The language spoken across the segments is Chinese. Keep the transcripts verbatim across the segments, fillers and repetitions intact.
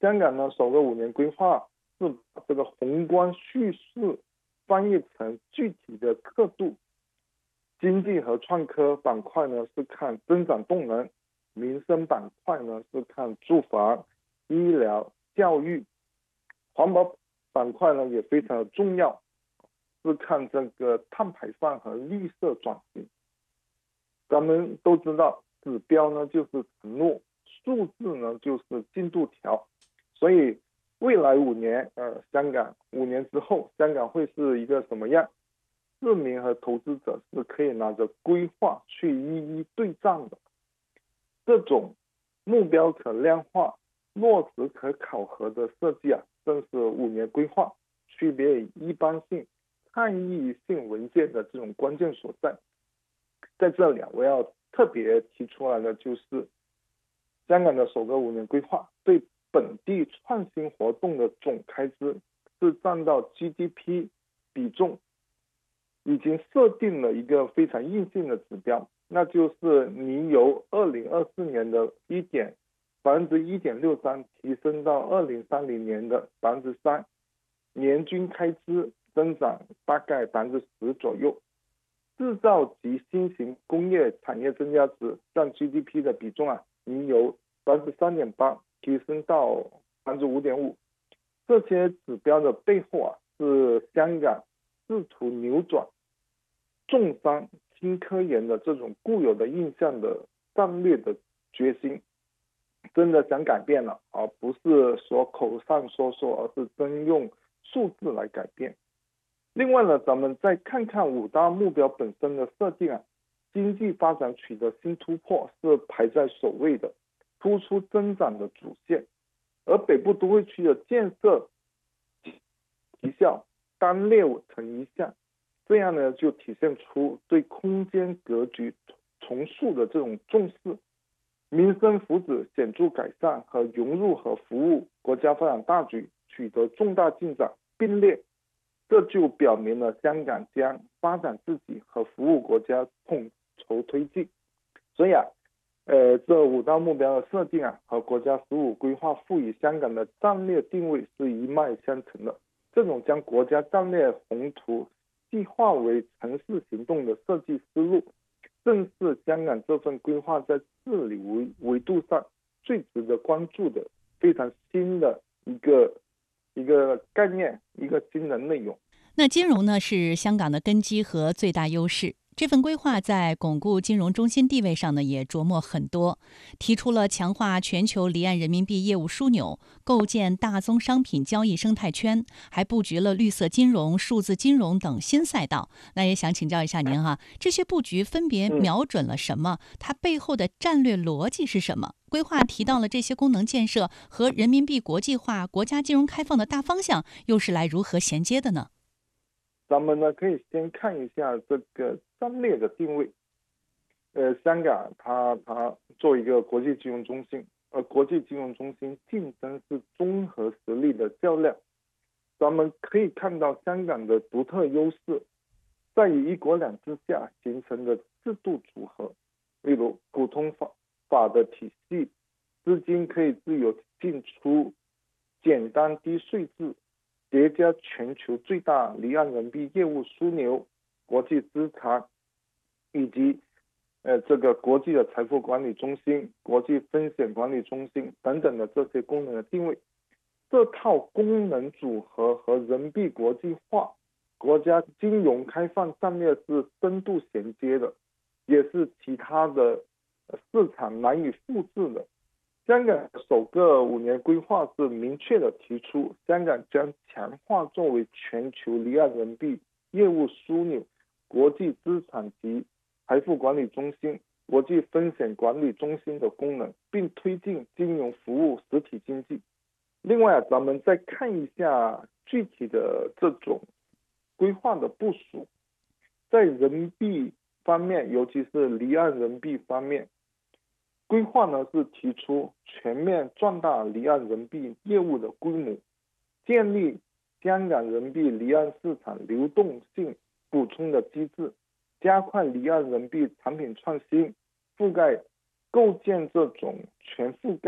香港呢首个五年规划是把这个宏观叙事翻译成具体的刻度。经济和创科板块呢是看增长动能，民生板块呢是看住房、医疗、教育，环保板块呢也非常的重要，是看这个碳排放和绿色转型。咱们都知道，指标呢就是承诺，数字呢就是进度条，所以未来五年，呃，香港五年之后，香港会是一个什么样？市民和投资者是可以拿着规划去一一对账的。这种目标可量化、落实可考核的设计啊，正是五年规划区别于一般性、倡议性文件的这种关键所在。在这里啊，我要特别提出来的就是，香港的首个五年规划对本地创新活动的总开支是占到 G D P 比重，已经设定了一个非常硬性的指标，那就是你由二零二四年的一点百分之一点六三提升到二零三零年的百分之三，年均开支增长大概百分之十左右。制造及新型工业产业增加值占 G D P 的比重啊，你由百分之三点八提升到百分之五点五。这些指标的背后啊，是香港试图扭转重商轻科研的这种固有的印象的战略的决心，真的想改变了，而不是说口上说说，而是真用数字来改变。另外呢，咱们再看看五大目标本身的设定啊，经济发展取得新突破是排在首位的，突出增长的主线，而北部都会区的建设绩效单列成一项，这样呢就体现出对空间格局重塑的这种重视，民生福祉显著改善和融入和服务国家发展大局取得重大进展并列。这就表明了香港将发展自己和服务国家统筹推进。所以啊，呃，这五大目标的设定啊，和国家十五规划赋予香港的战略定位是一脉相承的。这种将国家战略宏图细化为城市行动的设计思路，正是香港这份规划在治理维维度上最值得关注的非常新的一个一个概念，一个新的内容。 那金融呢，是香港的根基和最大优势。这份规划在巩固金融中心地位上呢，也琢磨很多，提出了强化全球离岸人民币业务枢纽，构建大宗商品交易生态圈，还布局了绿色金融、数字金融等新赛道。那也想请教一下您哈，这些布局分别瞄准了什么？它背后的战略逻辑是什么？规划提到了这些功能建设和人民币国际化、国家金融开放的大方向，又是来如何衔接的呢？ 咱们呢可以先看一下这个战略的定位。呃，香港它它作为一个国际金融中心，而国际金融中心竞争是综合实力的较量。咱们可以看到香港的独特优势在于一国两制下形成的制度组合，例如普通法法的体系，资金可以自由进出，简单低税制，叠加全球最大离岸人民币业务枢纽、国际资产，以及呃这个国际的财富管理中心、国际风险管理中心等等的这些功能的定位。这套功能组合和人民币国际化、国家金融开放战略是深度衔接的，也是其他的市场难以复制的。香港首个五年规划是明确的提出，香港将强化作为全球离岸人民币业务枢纽、国际资产及财富管理中心、国际风险管理中心的功能，并推进金融服务实体经济。另外，咱们再看一下具体的这种规划的部署。在人民币方面，尤其是离岸人民币方面，规划呢是提出全面壮大离岸人民币业务的规模，建立香港人民币离岸市场流动性补充的机制，加快离岸人民币产品创新覆盖，构建这种全覆盖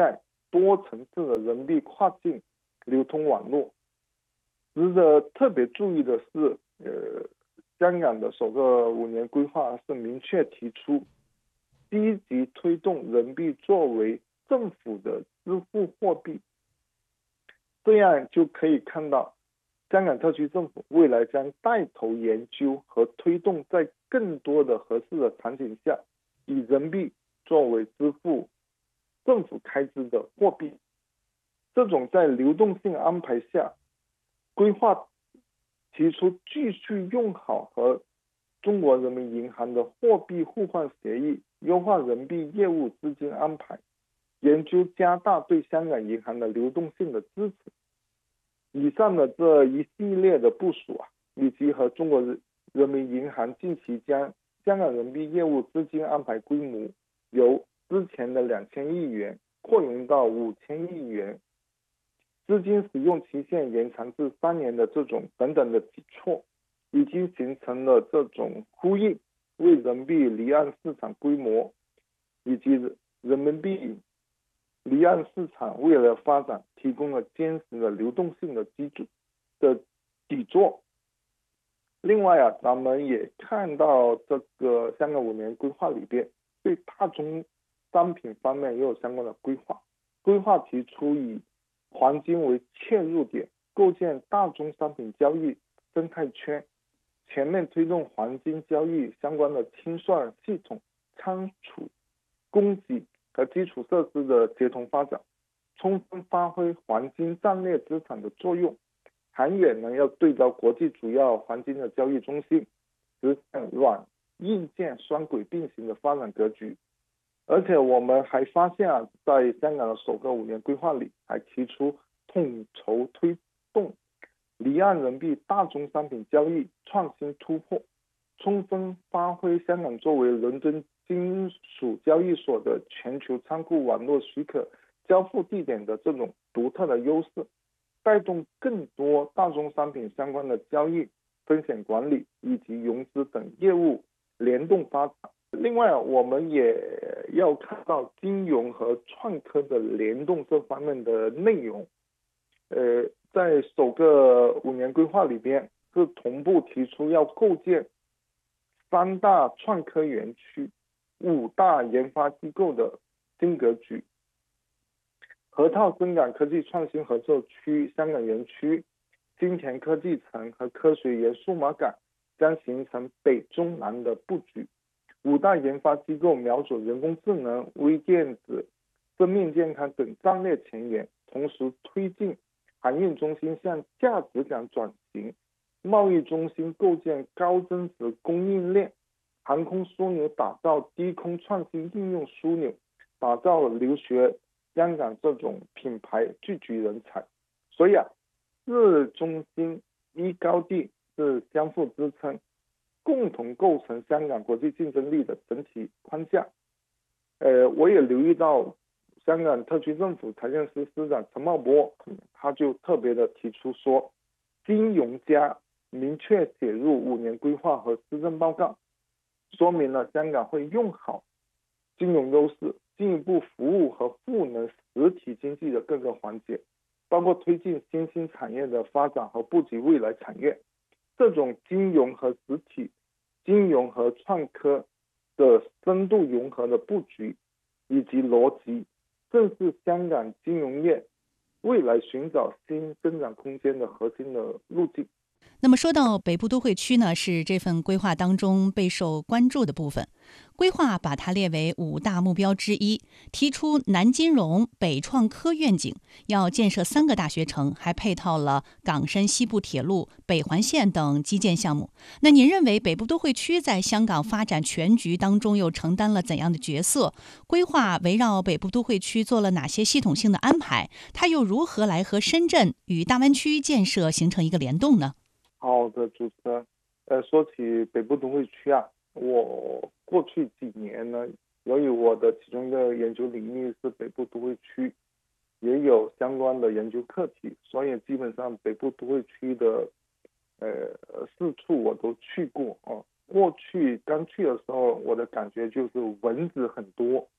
多层次的人民币跨境流通网络。值得特别注意的是，呃，香港的首个五年规划是明确提出积极推动人民币作为政府的支付货币，这样就可以看到香港特区政府未来将带头研究和推动在更多的合适的场景下，以人民币作为支付政府开支的货币。这种在流动性安排下，规划提出继续用好和中国人民银行的货币互换协议，优化人民币业务资金安排，研究加大对香港银行的流动性的支持。以上的这一系列的部署啊，以及和中国人民银行近期将香港人民币业务资金安排规模由之前的两千亿元扩容到五千亿元，资金使用期限延长至三年的这种等等的举措，已经形成了这种呼应，为人民币离岸市场规模以及人民币离岸市场未来发展提供了坚实的流动性的基础的底座。另外啊，咱们也看到这个香港五年规划里边对大宗商品方面也有相关的规划。规划提出以黄金为切入点，构建大宗商品交易生态圈，全面推动黄金交易相关的清算系统、仓储、供给和基础设施的协同发展，充分发挥黄金战略资产的作用。长远呢，要对照国际主要黄金的交易中心，实现软硬件双轨并行的发展格局。而且我们还发现啊，在香港的首个五年规划里，还提出统筹推动离岸人民币大宗商品交易创新突破，充分发挥香港作为伦敦金属交易所的全球仓库网络许可交付地点的这种独特的优势，带动更多大宗商品相关的交易、风险管理以及融资等业务联动发展。另外，我们也要看到金融和创科的联动这方面的内容。呃，在首个五年规划里边，是同步提出要构建三大创科园区、五大研发机构的新格局。河套深港科技创新合作区、香港园区、金钱科技城和科学园数码港将形成北中南的布局。五大研发机构瞄准人工智能、微电子、生命健康等战略前沿，同时推进航运中心向价值港转型，贸易中心构建高增值供应链，航空枢纽打造低空创新应用枢纽，打造留学香港这种品牌聚集人才。所以啊，四中心一高地是相互支撑，共同构成香港国际竞争力的整体框架。呃，我也留意到香港特区政府财政司司长陈茂波，他就特别的提出说，金融家明确写入五年规划和施政报告，说明了香港会用好金融优势，进一步服务和赋能实体经济的各个环节，包括推进新兴产业的发展和布局未来产业。这种金融和实体、金融和创科的深度融合的布局以及逻辑，正是香港金融业未来寻找新增长空间的核心的路径。 那么说到北部都会区呢，是这份规划当中备受关注的部分。规划把它列为五大目标之一，提出南金融、北创科愿景，要建设三个大学城，还配套了港深西部铁路、北环线等基建项目。那您认为北部都会区在香港发展全局当中又承担了怎样的角色？规划围绕北部都会区做了哪些系统性的安排？它又如何来和深圳与大湾区建设形成一个联动呢？ 好的，主持人。呃，说起北部都会区啊，我过去几年呢，由于我的其中一个研究领域是北部都会区，也有相关的研究课题，所以基本上北部都会区的呃四处我都去过啊。过去刚去的时候，我的感觉就是蚊子很多，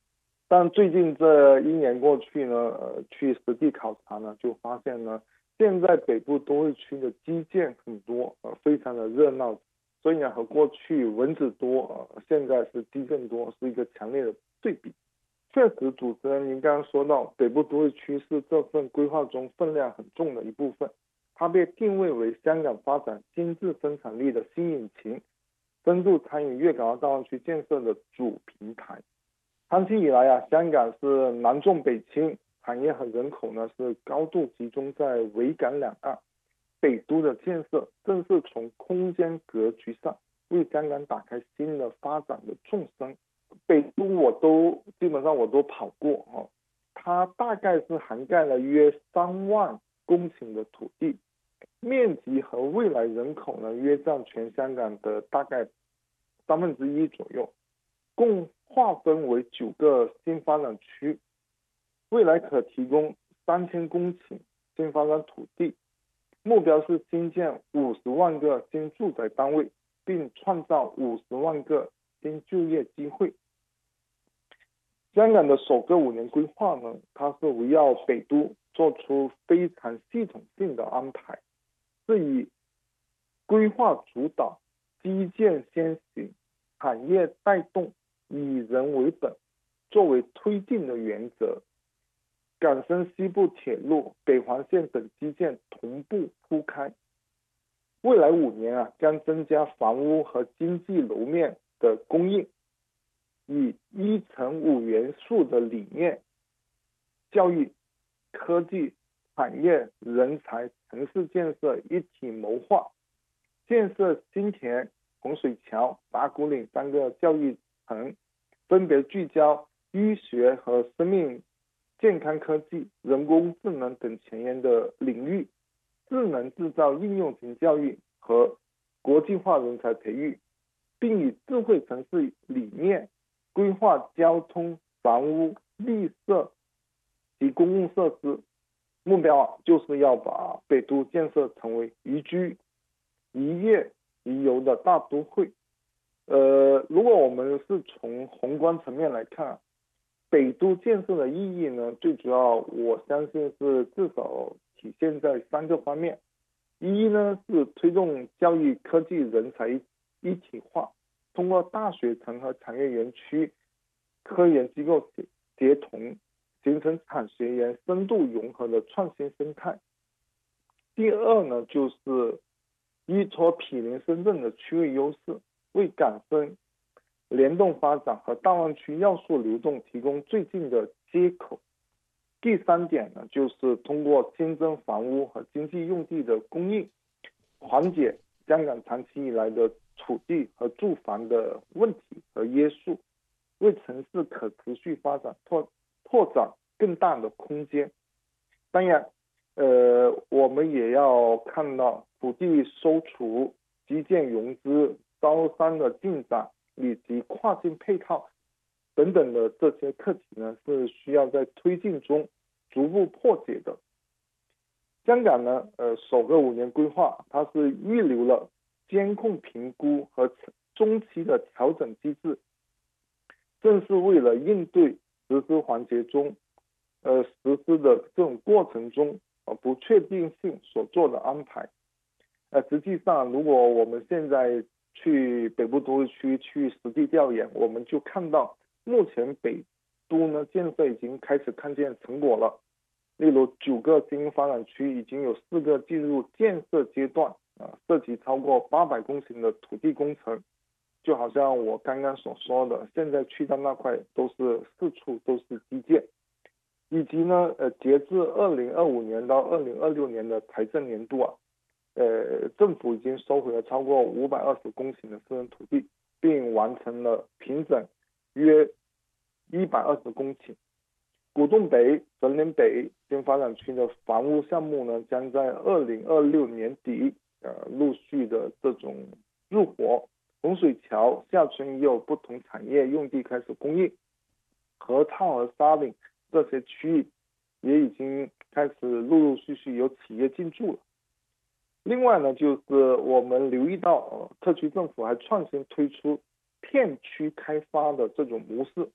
但最近这一年过去呢，呃，去实地考察呢，就发现呢，现在北部都会区的基建很多，呃，非常的热闹，所以呢，和过去蚊子多，呃，现在是基建多，是一个强烈的对比。确实，主持人您刚刚说到，北部都会区是这份规划中分量很重的一部分，它被定位为香港发展经济生产力的新引擎，深度参与粤港澳大湾区建设的主平台。长期以来啊，香港是南重北轻，产业和人口呢是高度集中在维港两岸。北都的建设正是从空间格局上为香港打开新的发展的纵深。北都我都基本上我都跑过哦，它大概是涵盖了约三万公顷的土地，面积和未来人口呢约占全香港的大概三分之一左右，共划分为九个新发展区，未来可提供三千公顷新发展土地，目标是新建五十万个新住宅单位，并创造五十万个新就业机会。香港的首个五年规划呢，它是围绕北都做出非常系统性的安排，是以规划主导、基建先行、产业带动、以人为本作为推进的原则。港深西部铁路、北环线等基建同步铺开。未来五年啊，将增加房屋和经济楼面的供应，以一乘五元素的理念，教育、科技、产业、人才、城市建设一体谋划，建设新田、洪水桥、打鼓岭三个教育城，分别聚焦医学和生命健康科技、人工智能等前沿的领域，智能制造应用型教育和国际化人才培育，并以智慧城市理念规划交通、房屋、绿色及公共设施，目标就是要把北都建设成为宜居、宜业、宜游的大都会。呃，如果我们是从宏观层面来看，北都建设的意义呢，最主要我相信是至少体现在三个方面。一呢是推动教育、科技、人才一体化，通过大学城和产业园区、科研机构协同，形成产学研深度融合的创新生态。第二呢，就是依托毗邻深圳的区位优势，为港深联动发展和大湾区要素流动提供最近的接口。第三点呢，就是通过新增房屋和经济用地的供应，缓解香港长期以来的土地和住房的问题和约束，为城市可持续发展拓拓展更大的空间。当然，呃，我们也要看到土地收储、基建融资、招商的进展以及跨境配套等等的这些课题呢，是需要在推进中逐步破解的。香港呢，呃，首个五年规划，它是预留了监控评估和中期的调整机制，正是为了应对实施环节中，呃，实施的这种过程中呃不确定性所做的安排。呃，实际上，如果我们现在去北部都会区去实地调研，我们就看到目前北都呢建设已经开始看见成果了。例如九个新发展区已经有四个进入建设阶段，啊，涉及超过八百公顷的土地工程。就好像我刚刚所说的，现在去到那块都是四处都是基建，以及呢，呃，截至二零二五年到二零二六年的财政年度啊，呃，政府已经收回了超过五百二十公顷的私人土地，并完成了平整约一百二十公顷。古洞北、粉岭北新发展区的房屋项目呢，将在二零二六年底呃陆续的这种入伙。洪水桥、下村也有不同产业用地开始供应，河套和沙岭这些区域也已经开始陆陆续续有企业进驻了。另外呢，就是我们留意到，呃，特区政府还创新推出片区开发的这种模式，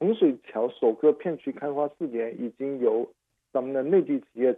洪水桥首个片区开发试点已经由咱们的内地企业